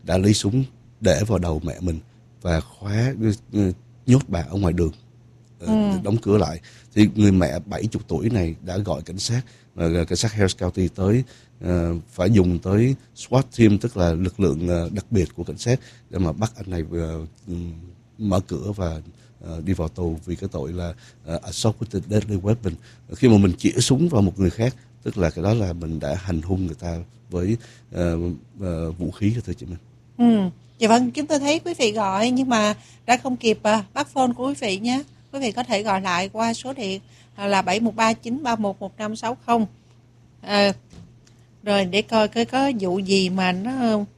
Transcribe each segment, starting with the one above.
đã lấy súng để vào đầu mẹ mình và nhốt bà ở ngoài đường, đóng cửa lại. Thì người mẹ 70 tuổi này đã gọi cảnh sát Harris County tới, phải dùng tới SWAT team, tức là lực lượng đặc biệt của cảnh sát, để mà bắt anh này mở cửa và đi vào tù vì cái tội là assault with a deadly weapon. Khi mà mình chĩa súng vào một người khác, tức là cái đó là mình đã hành hung người ta với vũ khí thưa chị Minh. Dạ vâng, chúng tôi thấy quý vị gọi nhưng mà đã không kịp bắt phone của quý vị nhé. Quý vị có thể gọi lại qua số điện là 713-931-1560. Rồi để coi có vụ gì mà nó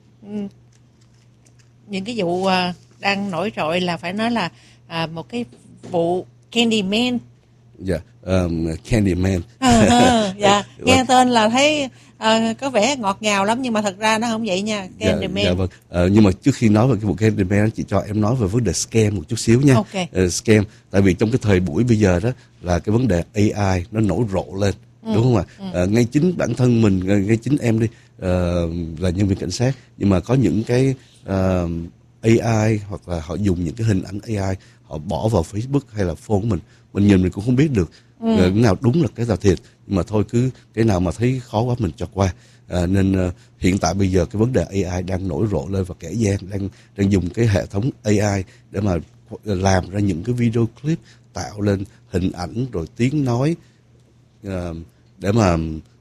những cái vụ đang nổi trội là phải nói là một cái vụ Candyman. Dạ, Candyman. Dạ, nghe tên là thấy có vẻ ngọt ngào lắm nhưng mà thật ra nó không vậy nha. Candyman. Dạ vâng. Nhưng mà trước khi nói về cái vụ Candyman, chị cho em nói về vấn đề scam một chút xíu nha. Okay. Scam, tại vì trong cái thời buổi bây giờ đó là cái vấn đề AI nó nổi rộ lên, đúng không ạ? Ngay chính bản thân mình, ngay chính em đi, là nhân viên cảnh sát, nhưng mà có những cái AI hoặc là họ dùng những cái hình ảnh AI họ bỏ vào Facebook hay là phone của mình nhìn mình cũng không biết được cái nào đúng là cái nào thiệt, nhưng mà thôi cứ cái nào mà thấy khó quá mình cho qua. Nên hiện tại bây giờ cái vấn đề AI đang nổi rộ lên và kẻ gian đang dùng cái hệ thống AI để mà làm ra những cái video clip, tạo lên hình ảnh rồi tiếng nói để mà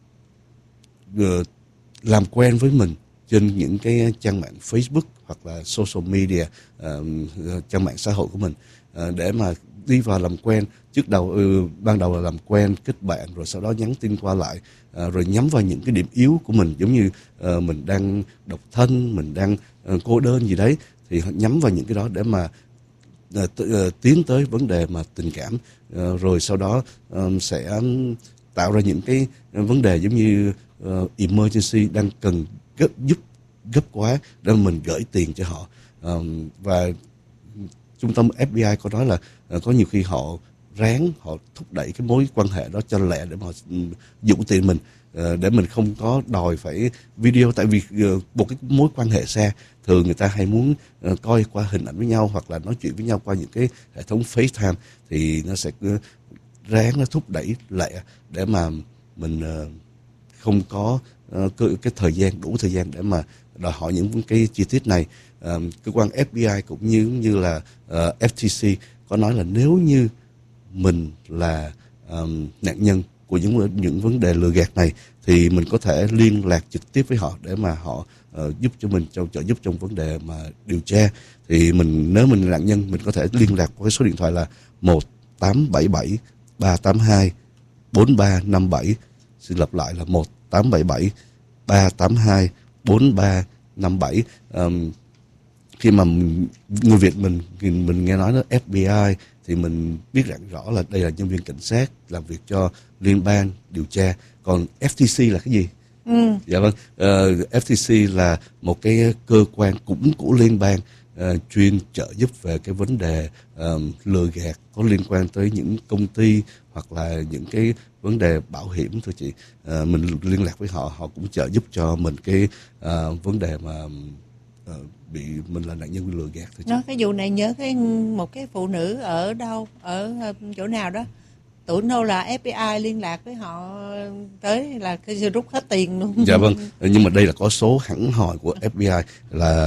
làm quen với mình trên những cái trang mạng Facebook hoặc là social media, trang mạng xã hội của mình, để mà đi vào làm quen. Ban đầu là làm quen, kết bạn, rồi sau đó nhắn tin qua lại, rồi nhắm vào những cái điểm yếu của mình, giống như mình đang độc thân, mình đang cô đơn gì đấy, thì họ nhắm vào những cái đó để mà tiến tới vấn đề mà tình cảm, rồi sau đó sẽ tạo ra những cái vấn đề giống như emergency, đang cần gấp quá để mình gửi tiền cho họ. Và trung tâm FBI có nói là có nhiều khi họ thúc đẩy cái mối quan hệ đó cho lẹ để mà họ dụ tiền mình, để mình không có đòi phải video. Tại vì một cái mối quan hệ xa thường người ta hay muốn coi qua hình ảnh với nhau hoặc là nói chuyện với nhau qua những cái hệ thống FaceTime, thì nó sẽ nó thúc đẩy lẹ để mà mình không có cái đủ thời gian để mà đòi hỏi những cái chi tiết này. Cơ quan FBI cũng như là FTC có nói là nếu như mình là nạn nhân của những vấn đề lừa gạt này thì mình có thể liên lạc trực tiếp với họ để mà họ giúp cho mình, trợ giúp trong vấn đề mà điều tra. Thì nếu mình là nạn nhân, mình có thể liên lạc với số điện thoại là 1-877-382-4357. Xin lặp lại là 1-877-382-4357. Khi mà người Việt mình nghe nói nó FBI thì mình biết rõ là đây là nhân viên cảnh sát làm việc cho liên bang điều tra. Còn FTC là cái gì? Dạ vâng, FTC là một cái cơ quan cũng của liên bang, chuyên trợ giúp về cái vấn đề lừa gạt có liên quan tới những công ty hoặc là những cái vấn đề bảo hiểm thôi chị. Mình liên lạc với họ, họ cũng trợ giúp cho mình cái vấn đề mà bị mình là nạn nhân bị lừa gạt thôi chị. Nói cái vụ này nhớ một cái phụ nữ ở đâu, ở chỗ nào đó, tưởng đâu là FBI liên lạc với họ tới là cái rút hết tiền luôn. Dạ vâng, nhưng mà đây là có số hẳn hoi của FBI là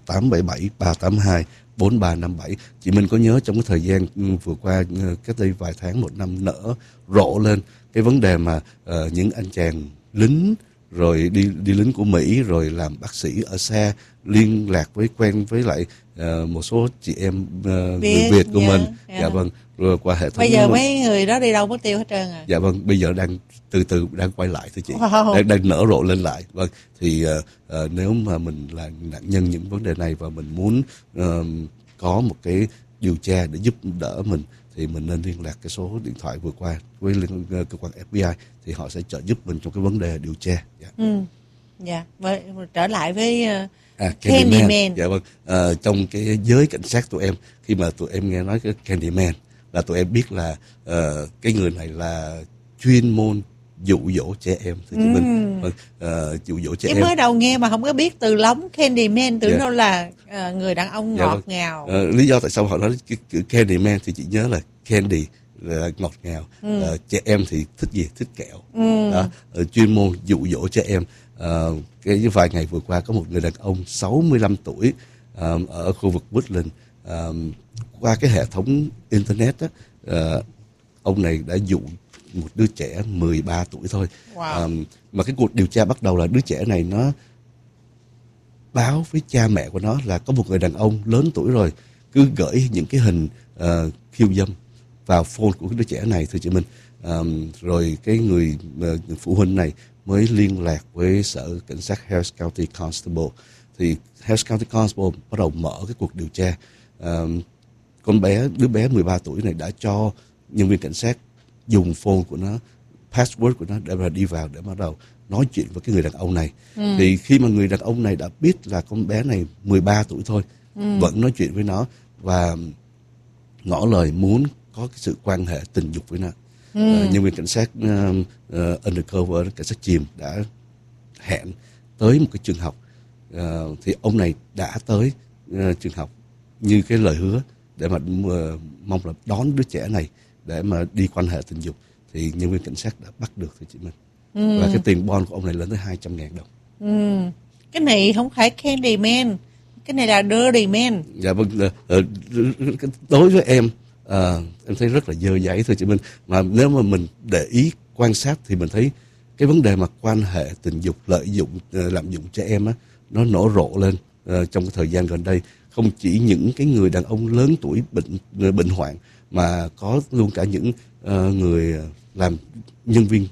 1-877-382-4357. Chị Minh có nhớ trong cái thời gian vừa qua, cách đây vài tháng, một năm, nở rộ lên cái vấn đề mà những anh chàng lính rồi đi lính của Mỹ rồi làm bác sĩ ở xa liên lạc quen với lại một số chị em người Việt của mình. Dạ vâng, rồi qua hệ thống. Bây giờ mấy người đó đi đâu mất tiêu hết trơn à? Dạ vâng, bây giờ đang từ từ đang quay lại thưa chị. Wow. đang nở rộ lên lại. Vâng, thì nếu mà mình là nạn nhân những vấn đề này và mình muốn có một cái điều tra để giúp đỡ mình, thì mình nên liên lạc cái số điện thoại vừa qua với cơ quan FBI, thì họ sẽ trợ giúp mình trong cái vấn đề điều tra. Dạ. Dạ. Trở lại với Candyman. Dạ vâng. Trong cái giới cảnh sát tụi em, khi mà tụi em nghe nói cái Candyman là tụi em biết là cái người này là chuyên môn dụ dỗ trẻ em thưa chị Minh. Dụ dỗ trẻ em. Mới đầu nghe mà không có biết từ lóng Candyman, tưởng đâu là người đàn ông ngọt ngào. Lý do tại sao họ nói cái chữ Candyman thì chị nhớ là candy là ngọt ngào, trẻ em thì thích gì, thích kẹo. Đó, chuyên môn dụ dỗ trẻ em. Cái vài ngày vừa qua có một người đàn ông 65 tuổi ở khu vực Woodland, qua cái hệ thống internet đó, ông này đã dụ một đứa trẻ 13 tuổi thôi. Wow. Mà cái cuộc điều tra bắt đầu là đứa trẻ này nó báo với cha mẹ của nó là có một người đàn ông lớn tuổi rồi cứ gửi những cái hình khiêu dâm vào phone của đứa trẻ này thưa chị Minh. Rồi cái người phụ huynh này mới liên lạc với sở cảnh sát Harris County Constable, thì Harris County Constable bắt đầu mở cái cuộc điều tra. Đứa bé 13 tuổi này đã cho nhân viên cảnh sát dùng phone của nó, password của nó để mà đi vào để bắt đầu nói chuyện với cái người đàn ông này. Thì khi mà người đàn ông này đã biết là con bé này 13 tuổi thôi, vẫn nói chuyện với nó và ngỏ lời muốn có cái sự quan hệ tình dục với nó. Nhân viên cảnh sát undercover, cảnh sát chìm đã hẹn tới một cái trường học. Thì ông này đã tới trường học như cái lời hứa để mà mong là đón đứa trẻ này để mà đi quan hệ tình dục. Thì nhân viên cảnh sát đã bắt được thưa chị Minh. Và cái tiền bon của ông này lên tới 200.000 đồng. Cái này không phải Candyman, cái này là Dirty Man. Dạ vâng. Đối với em thấy rất là dơ giấy thưa chị Minh. Mà nếu mà mình để ý quan sát thì mình thấy cái vấn đề mà quan hệ tình dục, lợi dụng, lạm dụng trẻ em á, nó nổ rộ lên trong cái thời gian gần đây. Không chỉ những cái người đàn ông lớn tuổi bệnh hoạn, mà có luôn cả những người làm nhân viên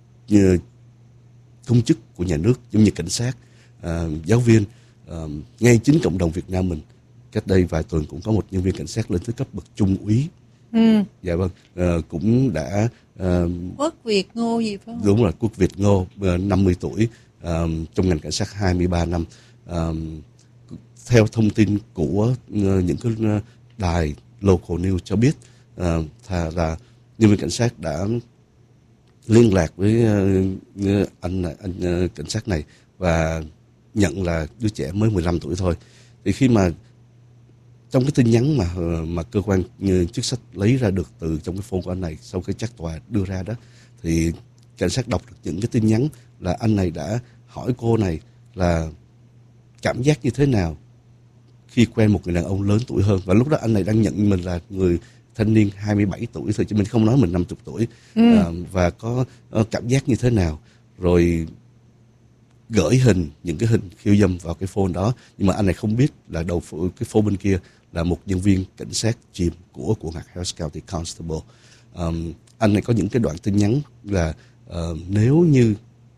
công chức của nhà nước giống như cảnh sát, giáo viên, ngay chính cộng đồng Việt Nam mình. Cách đây vài tuần cũng có một nhân viên cảnh sát lên tới cấp bậc trung úy. Dạ vâng, cũng đã Quốc Việt Ngô gì phải không? Đúng rồi, Quốc Việt Ngô, 50 tuổi, trong ngành cảnh sát 23 năm. Theo thông tin của những cái đài local news cho biết, là nhân viên cảnh sát đã liên lạc với anh cảnh sát này và nhận là đứa trẻ mới 15 tuổi thôi. Thì khi mà trong cái tin nhắn mà cơ quan chức trách lấy ra được từ trong cái phone của anh này sau khi chắc tòa đưa ra đó, thì cảnh sát đọc được những cái tin nhắn là anh này đã hỏi cô này là cảm giác như thế nào khi quen một người đàn ông lớn tuổi hơn. Và lúc đó anh này đang nhận mình là người thanh niên 27 tuổi thôi, chứ mình không nói mình 50 tuổi. Và có cảm giác như thế nào, rồi gửi những cái hình khiêu dâm vào cái phone đó. Nhưng mà anh này không biết là cái phone bên kia là một nhân viên cảnh sát chìm của hạt Harris County Constable. Anh này có những cái đoạn tin nhắn là nếu như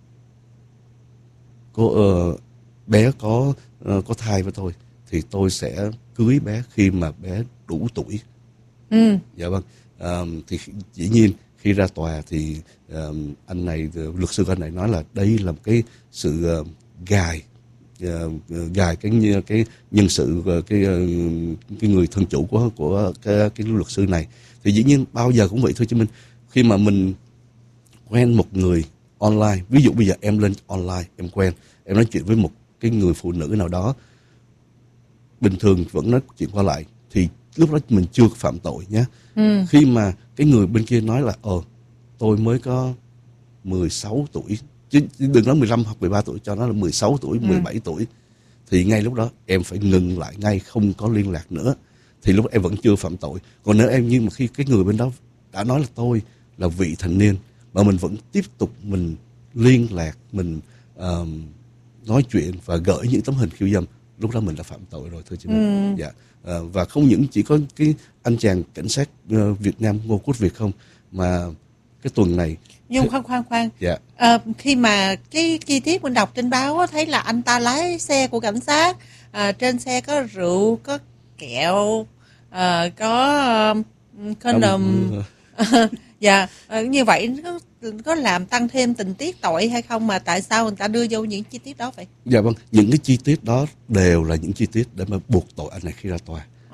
bé có thai với tôi thì tôi sẽ cưới bé khi mà bé đủ tuổi. Dạ vâng. Thì dĩ nhiên khi ra tòa thì anh này, luật sư anh này nói là đây là một cái sự gài cái nhân sự, cái người thân chủ của cái luật sư này. Thì dĩ nhiên bao giờ cũng vậy thôi chứ mình, khi mà mình quen một người online, ví dụ bây giờ em lên online, em quen, em nói chuyện với một cái người phụ nữ nào đó, bình thường vẫn nói chuyện qua lại, thì lúc đó mình chưa phạm tội nhé. Khi mà cái người bên kia nói là tôi mới có 16 tuổi, chứ đừng nói 15 hoặc 13 tuổi, cho nó là 16 tuổi, 17 tuổi, thì ngay lúc đó em phải ngừng lại ngay, không có liên lạc nữa. Thì lúc đó em vẫn chưa phạm tội. Còn nếu em, nhưng mà khi cái người bên đó đã nói là tôi là vị thành niên, mà mình vẫn tiếp tục mình liên lạc, mình nói chuyện và gửi những tấm hình khiêu dâm, lúc đó mình đã phạm tội rồi thưa chị Minh. Dạ. Và không những chỉ có cái anh chàng cảnh sát Việt Nam Ngô Quốc Việt không, mà cái tuần này. Nhưng khoan. Dạ. Khi mà cái chi tiết mình đọc trên báo thấy là anh ta lái xe của cảnh sát, trên xe có rượu, có kẹo, có condom. Dạ, như vậy có làm tăng thêm tình tiết tội hay không, mà tại sao người ta đưa vô những chi tiết đó vậy? Dạ vâng, những cái chi tiết đó đều là những chi tiết để mà buộc tội anh này khi ra tòa.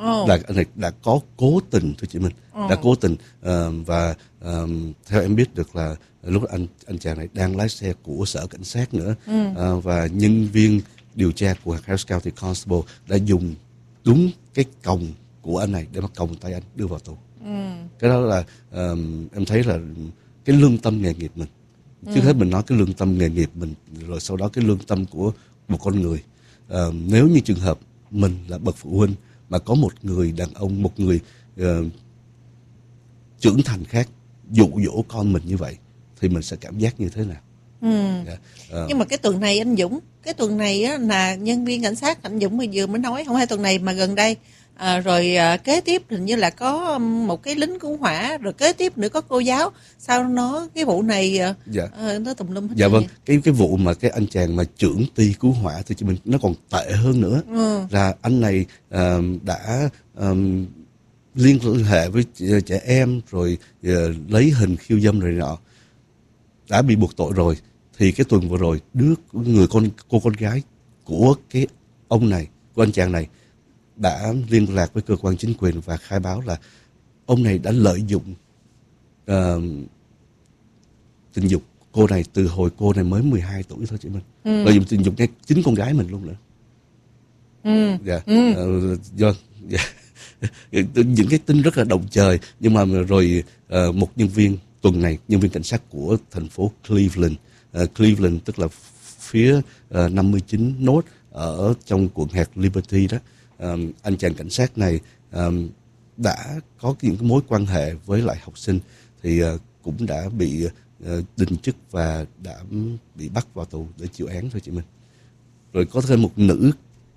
là anh này đã có cố tình, thưa chị Minh, đã cố tình. Và theo em biết được là lúc anh chàng này đang lái xe của sở cảnh sát nữa, và nhân viên điều tra của Harris County Constable đã dùng đúng cái còng của anh này để mà còng tay anh đưa vào tù. Cái đó là em thấy là cái lương tâm nghề nghiệp mình. Trước hết mình nói cái lương tâm nghề nghiệp mình, rồi sau đó cái lương tâm của một con người. Nếu như trường hợp mình là bậc phụ huynh mà có một người đàn ông, một người trưởng thành khác dụ dỗ con mình như vậy thì mình sẽ cảm giác như thế nào? Nhưng mà cái tuần này anh Dũng, cái tuần này á, là nhân viên cảnh sát anh Dũng vừa mới nói, không phải tuần này mà gần đây, rồi kế tiếp hình như là có một cái lính cứu hỏa, rồi kế tiếp nữa có cô giáo. Sao nó cái vụ này nó tùm lum hết. Dạ vâng, cái vụ mà cái anh chàng mà trưởng ty cứu hỏa thì mình nó còn tệ hơn nữa. Là anh này đã liên hệ với trẻ em rồi lấy hình khiêu dâm rồi nọ, đã bị buộc tội rồi. Thì cái tuần vừa rồi cô con gái của cái ông này, của anh chàng này đã liên lạc với cơ quan chính quyền và khai báo là ông này đã lợi dụng tình dục cô này từ hồi cô này mới 12 tuổi thôi chị Minh. Lợi dụng tình dục ngay chính con gái mình luôn nữa. Những cái tin rất là động trời. Nhưng mà rồi một nhân viên tuần này, nhân viên cảnh sát của thành phố Cleveland, Cleveland tức là phía 59 North ở trong quận hạt Liberty đó, anh chàng cảnh sát này đã có những cái mối quan hệ với lại học sinh, thì cũng đã bị đình chức và đã bị bắt vào tù để chịu án thôi chị Minh. Rồi có thêm một nữ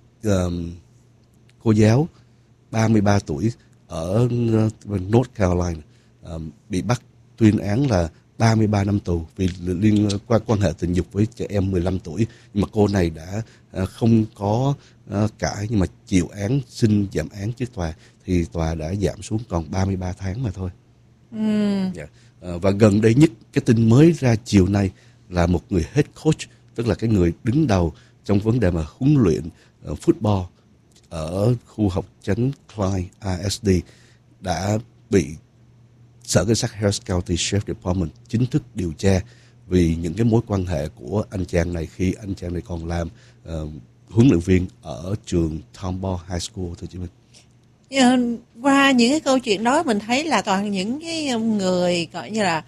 cô giáo 33 tuổi ở North Carolina bị bắt tuyên án là 33 năm tù vì liên quan hệ tình dục với trẻ em 15 tuổi. Nhưng mà cô này đã không có cãi, nhưng mà chịu án, xin giảm án trước tòa, thì tòa đã giảm xuống còn 33 tháng mà thôi. Và gần đây nhất, cái tin mới ra chiều nay là một người head coach, tức là cái người đứng đầu trong vấn đề mà huấn luyện football ở khu học tránh Clyde ISD đã bị Sở Cảnh sát Harris County Sheriff Department chính thức điều tra vì những cái mối quan hệ của anh chàng này khi anh chàng này còn làm huấn luyện viên ở trường Tomball High School thôi chị Minh. Qua những cái câu chuyện đó mình thấy là toàn những cái người gọi như là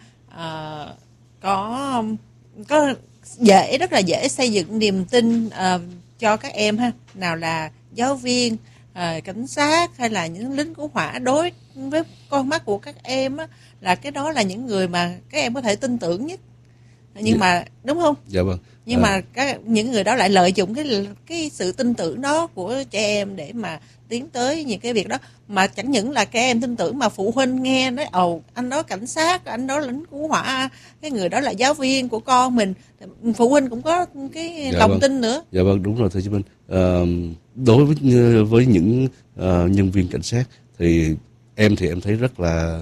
có rất là dễ xây dựng niềm tin cho các em ha, nào là giáo viên, cảnh sát hay là những lính cứu hỏa. Đối với con mắt của các em á, là cái đó là những người mà các em có thể tin tưởng nhất. Nhưng mà đúng không? Dạ vâng. Nhưng mà những người đó lại lợi dụng cái sự tin tưởng đó của trẻ em để mà tiến tới những cái việc đó. Mà chẳng những là các em tin tưởng mà phụ huynh nghe nói anh đó cảnh sát, anh đó lính cứu hỏa, cái người đó là giáo viên của con mình. Phụ huynh cũng có cái lòng tin nữa. Dạ vâng, đúng rồi thưa chị Minh. Đối với những nhân viên cảnh sát thì em thấy rất là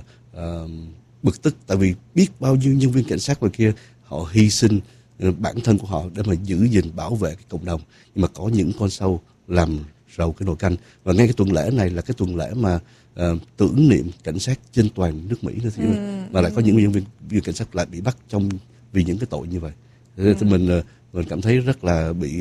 bực tức, tại vì biết bao nhiêu nhân viên cảnh sát ngoài kia họ hy sinh bản thân của họ để mà giữ gìn bảo vệ cái cộng đồng, nhưng mà có những con sâu làm rầu cái nồi canh. Và ngay cái tuần lễ này là cái tuần lễ mà tưởng niệm cảnh sát trên toàn nước Mỹ nữa thì mà lại có những nhân viên cảnh sát lại bị bắt vì những cái tội như vậy. Thì mình cảm thấy rất là bị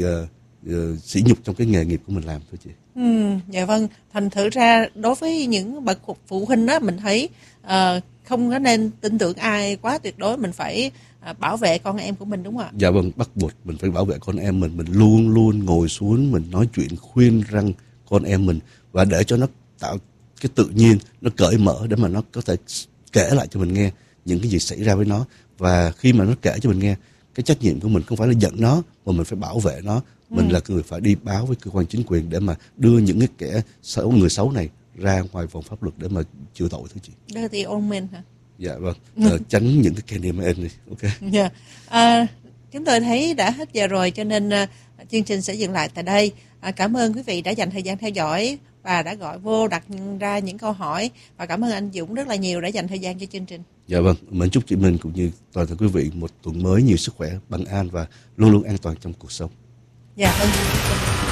sỉ nhục trong cái nghề nghiệp của mình làm thôi chị. Dạ vâng, thành thử ra đối với những bậc phụ huynh đó, mình thấy không có nên tin tưởng ai quá tuyệt đối, mình phải bảo vệ con em của mình, đúng không ạ? Dạ vâng, bắt buộc mình phải bảo vệ con em mình luôn luôn ngồi xuống mình nói chuyện khuyên răn con em mình, và để cho nó tạo cái tự nhiên, nó cởi mở để mà nó có thể kể lại cho mình nghe những cái gì xảy ra với nó. Và khi mà nó kể cho mình nghe, cái trách nhiệm của mình không phải là giận nó, mà mình phải bảo vệ nó. Mình là người phải đi báo với cơ quan chính quyền để mà đưa những cái kẻ xấu, người xấu này ra ngoài vòng pháp luật để mà chịu tội thưa chị. Dirty old men hả? Dạ vâng, tránh những cái Candyman này. Ok. Dạ. Chúng tôi thấy đã hết giờ rồi, cho nên chương trình sẽ dừng lại tại đây. Cảm ơn quý vị đã dành thời gian theo dõi và đã gọi vô đặt ra những câu hỏi, và cảm ơn anh Dũng rất là nhiều đã dành thời gian cho chương trình. Dạ vâng, mến chúc chị Minh cũng như toàn thể quý vị một tuần mới nhiều sức khỏe, bình an và luôn luôn an toàn trong cuộc sống. Dạ vâng.